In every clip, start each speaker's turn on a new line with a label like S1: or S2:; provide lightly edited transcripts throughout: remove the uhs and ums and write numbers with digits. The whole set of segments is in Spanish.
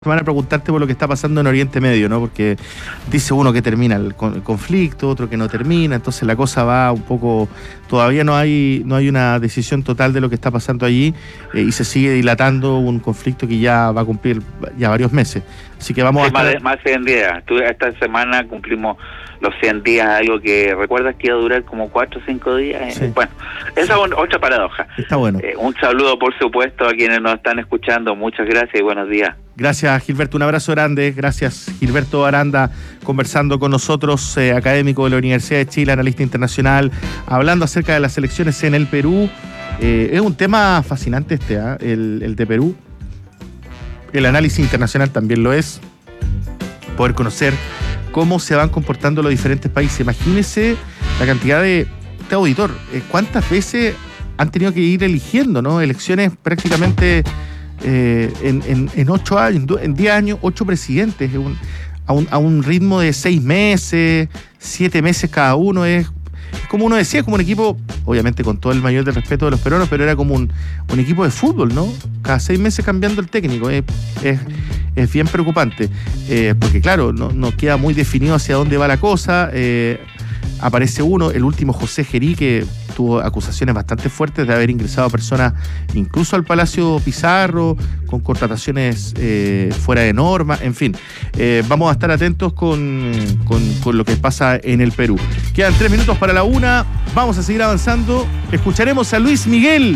S1: Van a preguntarte por lo que está pasando en Oriente Medio, ¿no? Porque dice uno que termina el conflicto, otro que no termina, entonces la cosa va un poco, todavía no hay una decisión total de lo que está pasando allí, y se sigue dilatando un conflicto que ya va a cumplir ya varios meses. Así que vamos a estar...
S2: Más 100 días. Esta semana cumplimos los 100 días, algo que recuerdas que iba a durar como 4 o 5 días.
S1: Sí.
S2: Bueno, esa es otra paradoja.
S1: Está bueno.
S2: Un saludo, por supuesto, a quienes nos están escuchando. Muchas gracias y buenos días.
S1: Gracias, Gilberto. Un abrazo grande. Gracias, Gilberto Aranda, conversando con nosotros, académico de la Universidad de Chile, analista internacional, hablando acerca de las elecciones en el Perú. Es un tema fascinante el de Perú. El análisis internacional también lo es. Poder conocer cómo se van comportando los diferentes países. Imagínense la cantidad de auditor. ¿Cuántas veces han tenido que ir eligiendo, ¿no? Elecciones prácticamente en 8 años, en 10 años, 8 presidentes, a un ritmo de 6 meses, 7 meses cada uno. Es como uno decía, es como un equipo, obviamente con todo el mayor del respeto de los peruanos, pero era como un equipo de fútbol, ¿no? Cada 6 meses cambiando el técnico. Es bien preocupante, porque claro, no queda muy definido hacia dónde va la cosa. Aparece uno, el último José Gerí, que tuvo acusaciones bastante fuertes de haber ingresado a personas incluso al Palacio Pizarro, con contrataciones fuera de norma, en fin. Vamos a estar atentos con lo que pasa en el Perú. Quedan 3 minutos para la 1, vamos a seguir avanzando. Escucharemos a Luis Miguel.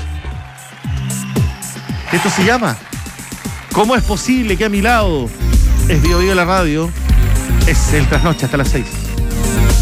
S1: Esto se llama ¿Cómo es posible que a mi lado? Es Bio Bio la radio, es el Trasnoche hasta las 6.